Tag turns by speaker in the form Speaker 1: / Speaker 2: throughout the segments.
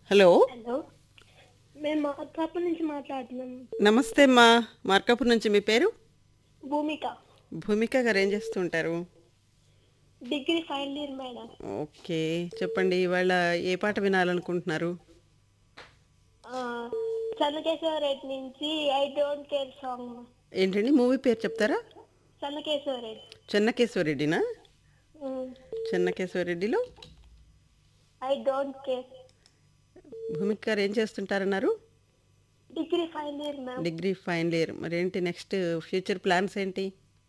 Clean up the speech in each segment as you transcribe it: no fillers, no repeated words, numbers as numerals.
Speaker 1: Hello.
Speaker 2: Hello. మేము మార్కాపురం నుంచి మాట్లాడుతున్నాం.
Speaker 1: నమస్తే అమ్మా. మార్కాపూర్ నుంచి. మీ పేరు?
Speaker 2: భూమిక.
Speaker 1: భూమిక గారు ఏం చేస్తూ ఉంటారు?
Speaker 2: Degree final year madam.
Speaker 1: Okay, చెప్పండి. ఇవాళ ఏ పాట వినాలనుకుంటున్నారు?
Speaker 2: ఆ, చెన్నకేశవరెడ్డి నుంచి ఐ డోంట్ కేర్ సాంగ్.
Speaker 1: ఏంటండి మూవీ పేరు చెప్తారా?
Speaker 2: చెన్నకేశవరెడ్డి.
Speaker 1: చెన్నకేశవరెడ్డినా? చెన్నకేశవరెడ్డిలో
Speaker 2: I don't care.
Speaker 1: భూమిక గారు ఏం చేస్తుంటారన్నారు?
Speaker 2: Degree final year ma'am.
Speaker 1: Degree final year. మరేంటి నెక్స్ట్ ఫ్యూచర్ ప్లాన్స్ ఏంటి?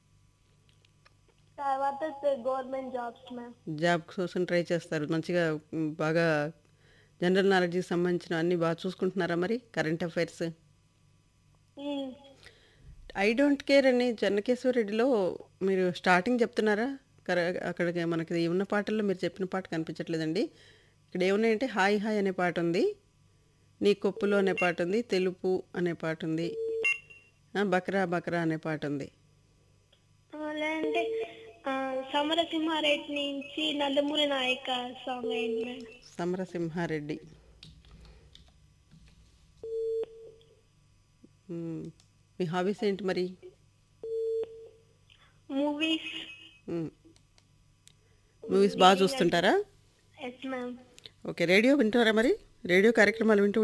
Speaker 2: తర్వాత గవర్నమెంట్ జాబ్స్ మ్యామ్.
Speaker 1: జాబ్ కోసం ట్రై చేస్తారు మంచిగా. బాగా జనరల్ నాలెడ్జ్కి సంబంధించిన అన్నీ బాగా చూసుకుంటున్నారా? మరి current affairs. I don't care అని చెన్నకేశ్వరరెడ్డిలో మీరు స్టార్టింగ్ చెప్తున్నారా? అక్కడికి మనకి ఉన్న పాటల్లో మీరు చెప్పిన పాట కనిపించట్లేదండి. ఇక్కడ ఏమున్నాయంటే హాయ్ హాయ్ అనే పాట ఉంది, నీ కొప్పులో అనే పాట ఉంది, తెలుపు అనే పాట ఉంది, బక్రా బక్రా అనే పాట ఉంది.
Speaker 2: లేదంటే సమరసింహారెడ్డి నుంచి నందమూరి నాయక సాంగ్ అయింది మేడం.
Speaker 1: సమరసింహారెడ్డి. మీ హాబీస్ ఏంటి మరి?
Speaker 2: మూవీస్.
Speaker 1: మూవీస్ బాగా చూస్తుంటారా?
Speaker 2: Yes ma'am.
Speaker 1: ఓకే, రేడియో వింటారా? మరి రేడియో కార్యక్రమాలు వింటూ